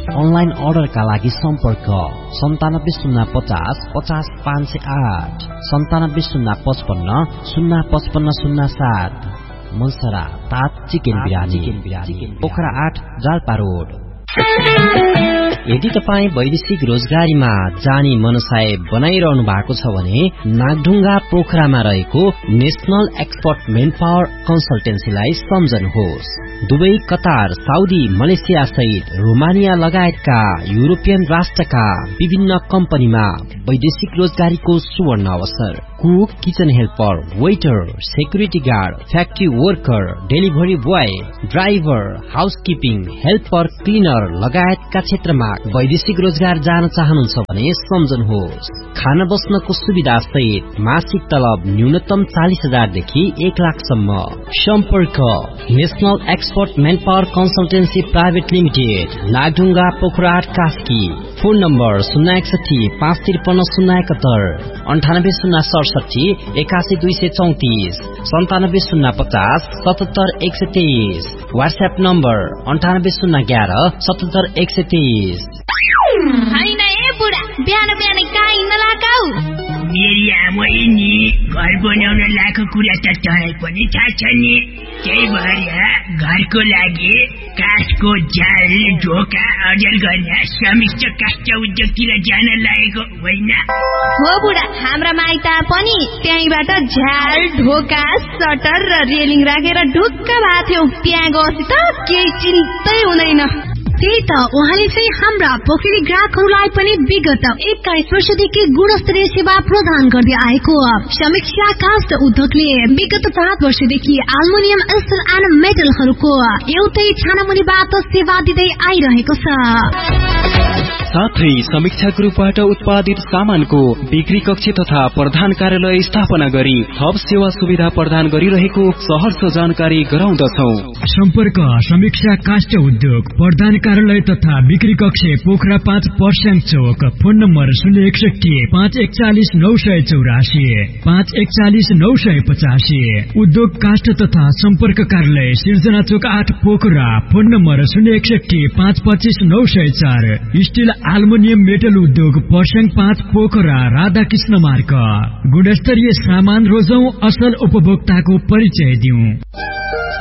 Online अर्डरका लागि सम्पर्क 970550 50508 9705505507। मनसरा तात चिकन बिरानी पोखरा 8 जाल्पा रोड। यदि तपाईँ वैदेशिक रोजगारीमा जाने मनसाय बनाइरहनु भएको छ भने नागढुङ्गा पोखरामा रहेको national expert main power कन्सल्टेन्सीलाई सम्झनुहोस्। Dubai, Qatar, Saudi, Malaysia सहित रोमानिया लगायतका युरोपियन राष्ट्रका विभिन्न कम्पनीमा वैदेशिक रोजगारीको सुवर्ण अवसर। Cook, kitchen helper, waiter, security guard, factory worker, delivery boy, driver, housekeeping, helper, cleaner लगायतका क्षेत्रमा वैदेशिक रोजगार जान चाहनुहुन्छ भने सम्झनुहोस्। खाना बस्नको सुविधा सहित मासिक तलब न्यूनतम 40,000 देखि 1 लाखसम्म। सम्पर्क national expert main power consultancy private limited, Nagdhunga, Pokhara 8 Kaski. Phone number 061 553 071 98 067 81 234 97050 77 123। WhatsApp number 98 011 77 123। हैन ए बुढा, बिहान बिहान कहाँ हिँड्न लगाऊ? मेरी आमै नि घर बनाउन लाको कुरा त तँलाई पनि थाहा छ नि। त्यही भएर घरको लागि काठको जाल, ढोका अर्जन गर्न समिष्ट काष्ठ उद्योगतिर जान लागेको होइन हो बुढा? हाम्रा माइत पनि त्यहीबाट झ्याल, ढोका, सटर र रेलिङ राखेर ढुक्क भएको थियो। त्यहाँ गएपछि त केही चिन्तै हुँदैन। त्यही त उहाँले चाहिँ हाम्रा पोखरी ग्राहकहरूलाई पनि विगत 21 वर्षदेखि गुणस्तरीय सेवा प्रदान गर्दै आएको समीक्षा काष्ठ उद्योगले विगत 5 वर्षदेखि एल्युमिनियम स्टिल एन्ड मेटलहरूको एउटै छानामुनिबाट सेवा दिँदै आइरहेको छ। साथै समीक्षा ग्रुपबाट उत्पादित सामानको बिक्री कक्ष तथा प्रधान कार्यालय स्थापना गरी थप सेवा सुविधा प्रदान गरिरहेको सहर्ष जानकारी गराउँदछौ। सम्पर्क समीक्षा काष्ठ उद्योग, प्रधान कार्यालय तथा बिक्री कक्ष, पोखरा 5 पर्स्याङ चौक। Phone number 061 541 984 541 985। उद्योग काष्ठ तथा सम्पर्क कार्यालय सिर्जना चौक 8 Pokhara. Phone number 061 525 904। Still aluminium metal उद्योग पर्स्याङ 5 पोखरा, राधाकृष्ण मार्ग। गुणस्तरीय सामान रोजौं, असल उपभोक्ताको परिचय दिउँ।